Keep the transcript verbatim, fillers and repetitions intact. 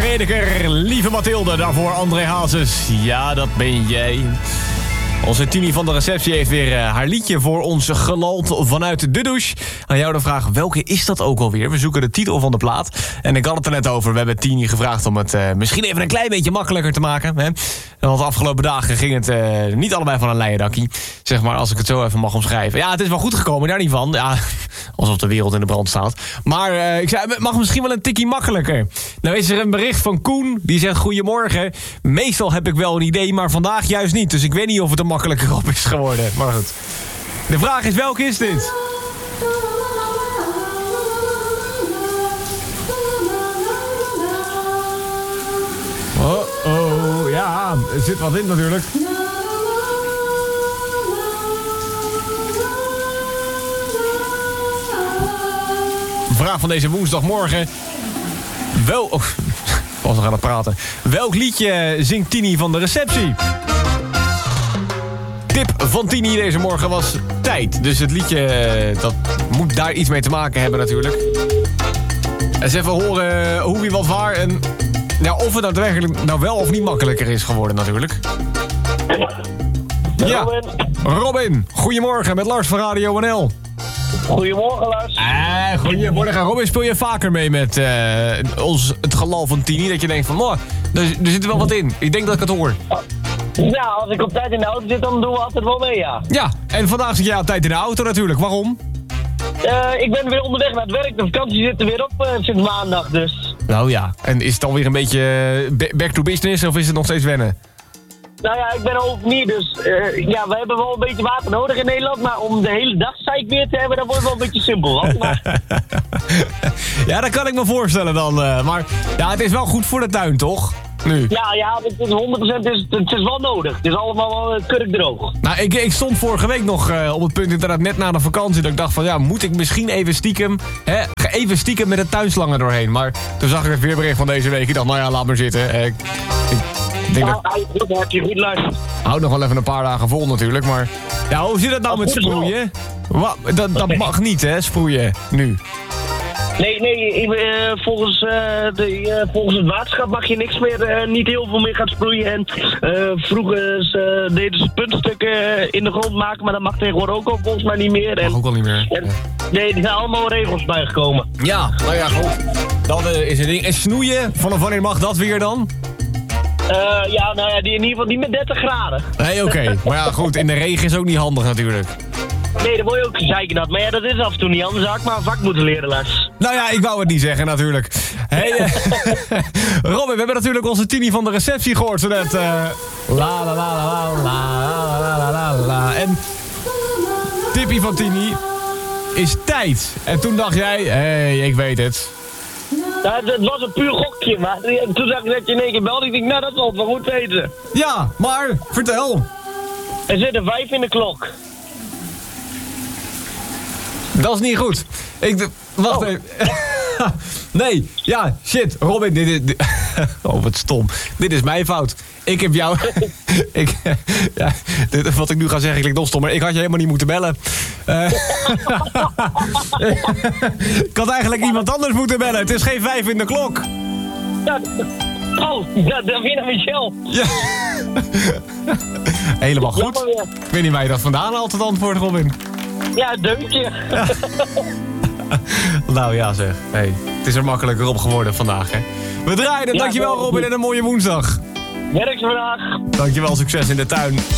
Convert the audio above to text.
ben ik er, lieve Mathilde. Daarvoor André Hazes. Ja, dat ben jij. Onze Tini van de receptie heeft weer uh, haar liedje voor ons gelald vanuit de douche. Aan jou de vraag, welke is dat ook alweer? We zoeken de titel van de plaat. En ik had het er net over, we hebben Tini gevraagd om het uh, misschien even een klein beetje makkelijker te maken. Hè? Want de afgelopen dagen ging het uh, niet allebei van een leien dakkie. Zeg maar, als ik het zo even mag omschrijven. Ja, het is wel goed gekomen, daar niet van. Ja, alsof de wereld in de brand staat. Maar uh, ik zei, het mag misschien wel een tikkie makkelijker. Nou is er een bericht van Koen, die zegt goedemorgen. Meestal heb ik wel een idee, maar vandaag juist niet. Dus ik weet niet of het een makkelijker op is geworden. Maar goed. De vraag is, welke is dit? Oh, oh, ja, er zit wat in natuurlijk. Vraag van deze woensdagmorgen. Wel... Oh, ik was nog aan het praten. Welk liedje zingt Tini van de receptie? Tip van Tini deze morgen was tijd. Dus het liedje, dat moet daar iets mee te maken hebben natuurlijk. Eens even horen hoe wie wat waar. En nou, of het daadwerkelijk nou wel of niet makkelijker is geworden natuurlijk. Ja, Robin. Goedemorgen met Lars van Radio N L. Goedemorgen, Lars. Ah, goedemorgen. Robin, speel je vaker mee met uh, ons, het gelal van Tini? Dat je denkt van, oh, er, er zit er wel wat in. Ik denk dat ik het hoor. Ja, als ik op tijd in de auto zit, dan doen we altijd wel mee, ja. Ja, en vandaag zit jij op tijd in de auto natuurlijk. Waarom? Uh, ik ben weer onderweg naar het werk. De vakantie zit er weer op uh, sinds maandag, dus. Nou ja, en is het alweer een beetje back to business of is het nog steeds wennen? Nou ja, ik ben er ook niet, dus uh, ja, we hebben wel een beetje water nodig in Nederland, maar om de hele dag zeikweer te hebben, dat wordt wel een beetje simpel, hoor. Maar... Ja, dat kan ik me voorstellen dan, uh, maar ja, het is wel goed voor de tuin, toch? Nu. Ja, ja, het is honderd procent is, het is wel nodig. Het is allemaal wel uh, kurkdroog. Nou, ik, ik stond vorige week nog uh, op het punt inderdaad net na de vakantie dat ik dacht van ja, moet ik misschien even stiekem, hè, even stiekem met de tuinslangen doorheen. Maar toen zag ik het weerbericht van deze week. Ik dacht, nou ja, laat maar zitten. Uh, ik, ik denk ja, dat... goed, heb je goed luisterd. Houd nog wel even een paar dagen vol natuurlijk, maar ja, hoe zit het nou met sproeien? Wat, dat, dat mag niet, hè, sproeien, nu. Nee, nee, uh, volgens, uh, de, uh, volgens het waterschap mag je niks meer, uh, niet heel veel meer gaan sproeien. En uh, vroeger uh, deden ze puntstukken in de grond maken, maar dat mag tegenwoordig ook al volgens mij niet meer. Mag en, ook al niet meer. En, Ja. Nee, er zijn allemaal regels bijgekomen. Ja, nou ja, goed. Dat uh, is een ding. En snoeien, vanaf wanneer mag dat weer dan? Uh, ja, nou ja, die in ieder geval niet met dertig graden. Nee, oké. Okay. Maar ja, goed, in de regen is ook niet handig natuurlijk. Nee, dan word je ook zeiken dat. Maar ja, dat is af en toe niet anders. Had ik maar een vak moeten leren, Les. Nou ja, ik wou het niet zeggen natuurlijk. Hey, uh, Robin, we hebben natuurlijk onze Tini van de receptie gehoord zo net. Uh, la la la la la la la la la. En tippie van Tini is tijd. En toen dacht jij, hé, hey, ik weet het. Ja, het, het was een puur gokje, maar toen zag ik dat je in één keer belde. Ik dacht, nou, dat zal het wel goed weten. Ja, maar, vertel. Er zitten vijf in de klok. Dat is niet goed. Ik, wacht oh. even. Nee, ja, shit. Robin, dit is... Dit, oh, wat stom. Dit is mijn fout. Ik heb jou... ik, ja, dit, wat ik nu ga zeggen klinkt nog stom, maar ik had je helemaal niet moeten bellen. Uh, ik had eigenlijk iemand anders moeten bellen. Het is geen vijf in de klok. Ja, oh, dat is weer Michel. Ja. Helemaal goed. Ik weet niet waar je dat vandaan haalt, het antwoord, Robin. Ja, deuntje. Ja. Nou ja, zeg. Hey, het is er makkelijker op geworden vandaag, hè. We draaien het. Ja, dankjewel, Robin, en een mooie woensdag. Werk vandaag. Dankjewel, succes in de tuin.